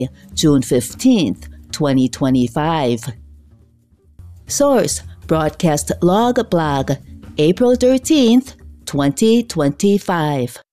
June 15th, 2025. Source: Broadcast Log Blog, April 13th, 2025.